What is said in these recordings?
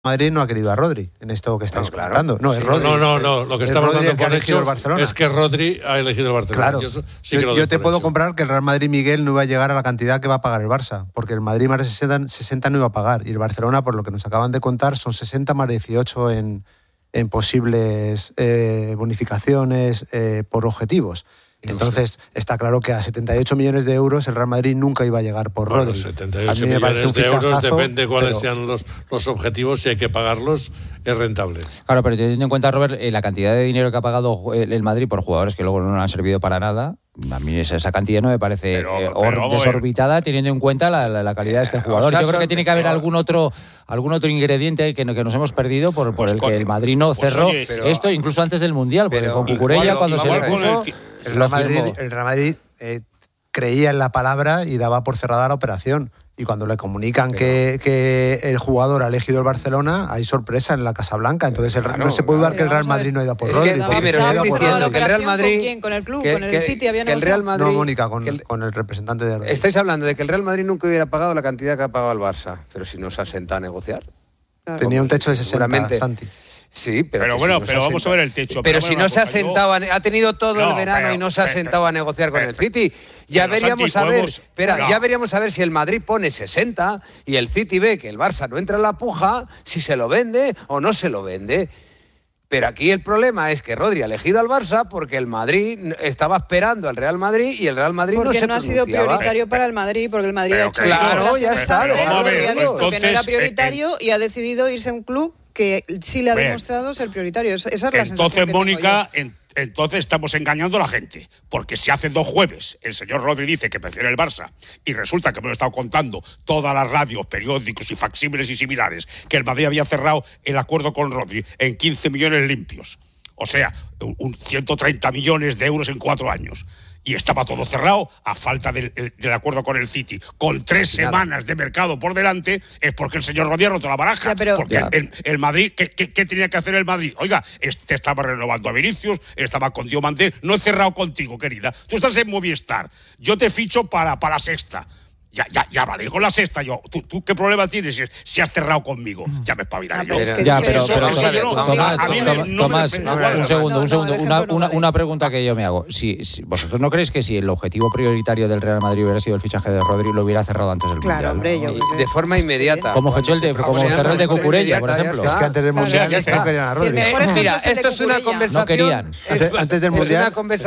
Madrid no ha querido a Rodri en esto que estáis comentando. No, es Rodri. No. Lo que estamos dando por hecho es que Rodri ha elegido el Barcelona. Claro. Yo te puedo comprar que el Real Madrid Miguel no iba a llegar a la cantidad que va a pagar el Barça, porque el Madrid más de 60 no iba a pagar. Y el Barcelona, por lo que nos acaban de contar, son 60 más 18 en posibles bonificaciones por objetivos. Entonces, está claro que a 78 millones de euros el Real Madrid nunca iba a llegar por Rodri. 78 millones de euros, depende de cuáles sean los objetivos, si hay que pagarlos, es rentable. Claro, pero teniendo en cuenta, Robert, la cantidad de dinero que ha pagado el Madrid por jugadores que luego no han servido para nada, a mí esa cantidad no me parece desorbitada, teniendo en cuenta la calidad de este jugador. Yo creo que tiene que haber algún otro ingrediente que nos hemos perdido por el que el Madrid no cerró esto, incluso antes del Mundial, porque con Cucurella, cuando se le puso... El Real Madrid creía en la palabra y daba por cerrada la operación. Y cuando le comunican que el jugador ha elegido el Barcelona, hay sorpresa en la Casa Blanca. Entonces no se puede dudar que el Real Madrid no ha ido por Rodri. Primero, estamos diciendo que el Real Madrid... ¿Con quién? ¿Con el club? ¿Con el City había negociado? El Real Madrid, no, Mónica, con el representante de Rodri. Estáis hablando de que el Real Madrid nunca hubiera pagado la cantidad que ha pagado el Barça. Pero si no se ha sentado a negociar. Claro. Tenía un techo de 60, Santi. Sí, pero bueno, pero vamos a ver el techo. Pero si no se ha sentado, ha tenido todo el verano y no se ha sentado a negociar con el City. Ya veríamos a ver, ya veríamos a ver si el Madrid pone 60 y el City ve que el Barça no entra en la puja, si se lo vende o no se lo vende. Pero aquí el problema es que Rodri ha elegido al Barça porque el Madrid estaba esperando al Real Madrid y el Real Madrid no se pronunciaba. Porque no ha sido prioritario para el Madrid, porque el Madrid ha hecho... Claro, ya está. Rodri ha visto que no era prioritario y ha decidido irse a un club que sí le ha demostrado ser prioritario. Esa es la sensación que tengo yo. Mónica, entonces estamos engañando a la gente, porque si hace 2 jueves el señor Rodri dice que prefiere el Barça y resulta que me lo he estado contando todas las radios, periódicos y facsímiles y similares, que el Madrid había cerrado el acuerdo con Rodri en 15 millones limpios, o sea, 130 millones de euros en 4 años. Y estaba todo cerrado a falta del acuerdo con el City. Con 3 semanas de mercado por delante, es porque el señor Rodri ha roto la baraja. Porque el Madrid, ¿qué tenía que hacer el Madrid? Oiga, estaba renovando a Vinicius, estaba con Diomandé. No he cerrado contigo, querida. Tú estás en Movistar. Yo te ficho para la sexta. Ya vale, con la sexta yo. ¿Tú qué problema tienes si has cerrado conmigo? Ya me espabilaré yo. Tomás, un segundo. Una pregunta que yo me hago. Si ¿vosotros no creéis que si el objetivo prioritario del Real Madrid hubiera sido el fichaje de Rodri, lo hubiera cerrado antes del Mundial? Claro, hombre, de forma inmediata. Como cerró el de Cucurella, por ejemplo. Es que antes del Mundial no querían a Rodri. Mira, esto es una conversación... No querían. Antes del Mundial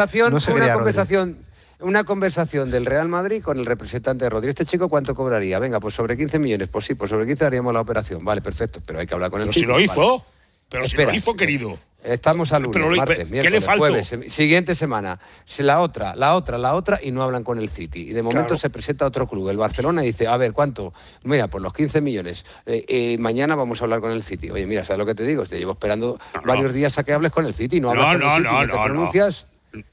una conversación del Real Madrid con el representante de Rodri. ¿Este chico cuánto cobraría? Venga, pues sobre 15 millones. Pues sí, pues sobre 15 haríamos la operación. Vale, perfecto, pero hay que hablar con el City. Pero si lo hizo, vale. Pero si lo hizo, querido. Estamos al lunes, martes, miércoles, jueves, siguiente semana. La otra, y no hablan con el City. Y de momento se presenta otro club, el Barcelona, y dice, a ver, ¿cuánto? Mira, pues los 15 millones. Mañana vamos a hablar con el City. Oye, mira, ¿sabes lo que te digo? Te llevo esperando varios días a que hables con el City. No hablas con el City, no te pronuncias...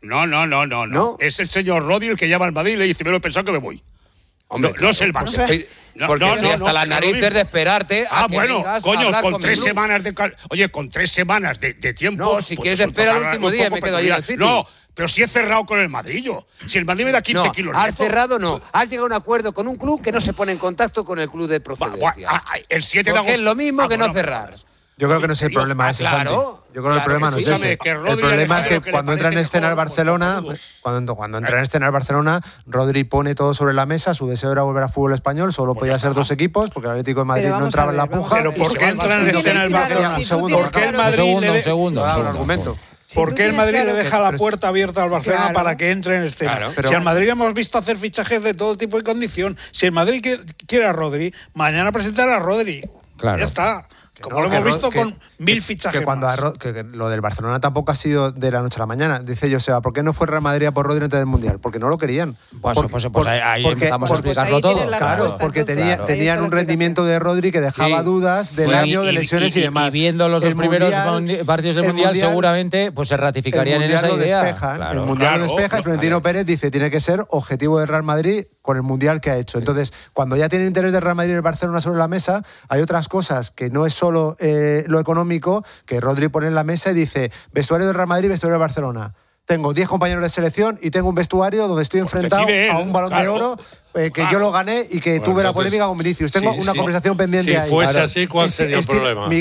No. Es el señor Rodri el que llama al Madrid y le dice, me lo he pensado que me voy. Hombre, no es el Barça. Porque hasta las narices de esperarte a que vengas coño, a hablar con con 3 semanas de... Oye, con 3 semanas de tiempo... No, si quieres esperar el último día me quedo ahí en el City. No, pero si he cerrado con el Madrid yo. Si el Madrid me da 15 kilos... Has cerrado, no. Has llegado a un acuerdo con un club que no se pone en contacto con el club de procedencia. El 7 de agosto... Porque es lo mismo que no cerrar. Yo creo que no es el problema ese, Santi. Yo creo que el problema no es ese. El problema es que cuando entra en escena el Barcelona, cuando entra en escena el Barcelona, Rodri pone todo sobre la mesa, su deseo era volver a fútbol español, solo podía ser 2 equipos, porque el Atlético de Madrid no entraba en la puja. Pero ¿por qué entra en escena el Barcelona? Un segundo. Argumento. ¿Por qué el Madrid le deja la puerta abierta al Barcelona para que entre en escena? Si al Madrid hemos visto hacer fichajes de todo tipo y condición, si el Madrid quiere a Rodri, mañana presentará a Rodri. Claro. Ya está. Como lo hemos visto con 1000 fichajes que lo del Barcelona tampoco ha sido de la noche a la mañana. Dice Joseba, ¿por qué no fue Real Madrid a por Rodri antes del Mundial? Porque no lo querían. Pues ahí empezamos a explicarlo todo. Claro, porque tenían un rendimiento de Rodri que dejaba dudas del año de lesiones y demás. Y viendo los 2 primeros partidos del Mundial, seguramente pues se ratificarían en esa idea. El Mundial lo despeja y Florentino Pérez dice tiene que ser objetivo de Real Madrid con el Mundial que ha hecho. Entonces, cuando ya tiene interés de Real Madrid y el Barcelona sobre la mesa, hay otras cosas que no es solo lo económico, que Rodri pone en la mesa y dice, vestuario del Real Madrid, vestuario del Barcelona. Tengo 10 compañeros de selección y tengo un vestuario donde estoy enfrentado a un Balón de Oro que yo lo gané y que tuve la polémica con Vinicius. Tengo una conversación pendiente ahí. Si fuese así, ¿cuál sería el problema?